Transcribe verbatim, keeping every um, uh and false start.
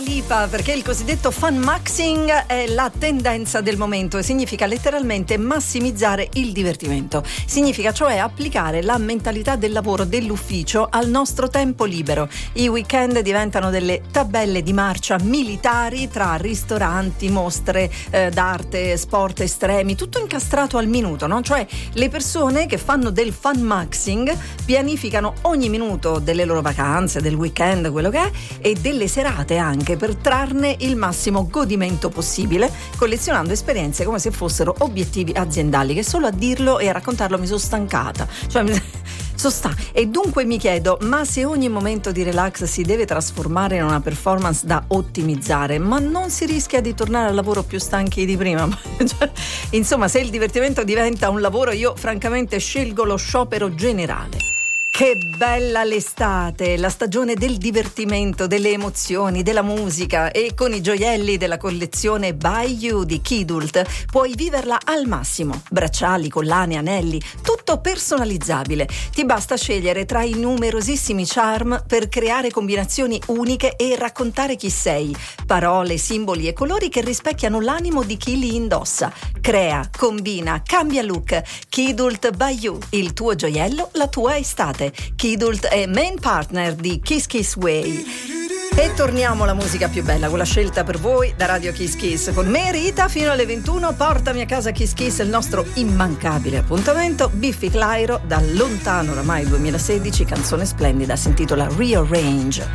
Lipa, perché il cosiddetto fun maxing è la tendenza del momento e significa letteralmente massimizzare il divertimento. Significa cioè applicare la mentalità del lavoro dell'ufficio al nostro tempo libero. I weekend diventano delle tabelle di marcia militari tra ristoranti, mostre eh, d'arte, sport estremi, tutto incastrato al minuto, no? Cioè le persone che fanno del fun maxing pianificano ogni minuto delle loro vacanze, del weekend, quello che è, e delle serate anche, per trarne il massimo godimento possibile, collezionando esperienze come se fossero obiettivi aziendali, che solo a dirlo e a raccontarlo mi sono stancata, cioè mi sono stanca. E dunque mi chiedo, ma se ogni momento di relax si deve trasformare in una performance da ottimizzare, ma non si rischia di tornare al lavoro più stanchi di prima? Cioè, insomma, se il divertimento diventa un lavoro, io francamente scelgo lo sciopero generale. Che bella l'estate, la stagione del divertimento, delle emozioni, della musica, e con i gioielli della collezione By You di Kidult puoi viverla al massimo. Bracciali, collane, anelli, tutto personalizzabile. Ti basta scegliere tra i numerosissimi charm per creare combinazioni uniche e raccontare chi sei. Parole, simboli e colori che rispecchiano l'animo di chi li indossa. Crea, combina, cambia look. Kidult By You, il tuo gioiello, la tua estate. Kidult è main partner di Kiss Kiss Way. E torniamo alla musica più bella, quella scelta per voi da Radio Kiss Kiss. Con me Rita fino alle ventuno, portami a casa Kiss Kiss, il nostro immancabile appuntamento. Biffy Clyro, dal lontano oramai duemilasedici, canzone splendida, si intitola Rearrange.